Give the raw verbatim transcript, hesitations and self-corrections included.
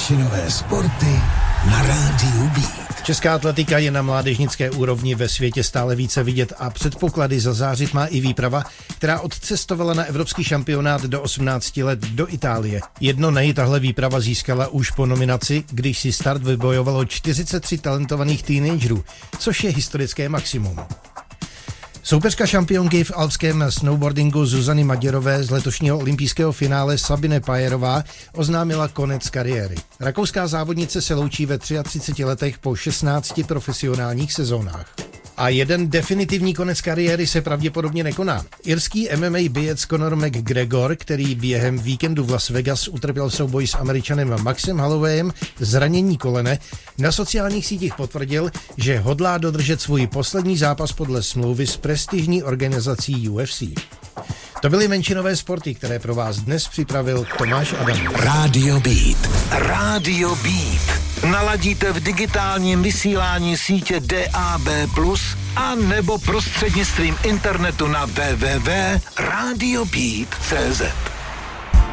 menšinové sporty na rádiu Beat. Česká atletika je na mládežnické úrovni ve světě stále více vidět a předpoklady zazářit má i výprava, která odcestovala na evropský šampionát do osmnácti let do Itálie. Jedno nej tahle výprava získala už po nominaci, když si start vybojovalo čtyřicet tři talentovaných teenagerů, což je historické maximum. Soupeřka šampionky v alpském snowboardingu Zuzany Maděrové z letošního olympijského finále Sabine Pajerová oznámila konec kariéry. Rakouská závodnice se loučí ve třiatřiceti třech letech po šestnácti profesionálních sezónách. A jeden definitivní konec kariéry se pravděpodobně nekoná. Irský M M A bijec Conor McGregor, který během víkendu v Las Vegas utrpěl souboj s Američanem Maxem Hollowayem zranění kolene, na sociálních sítích potvrdil, že hodlá dodržet svůj poslední zápas podle smlouvy s prestižní organizací U F C. To byly menšinové sporty, které pro vás dnes připravil Tomáš Adam. Rádio Beat. Rádio Beat. Naladíte v digitálním vysílání sítě D A B plus, a nebo prostřednictvím internetu na w w w tečka radio beat tečka c z.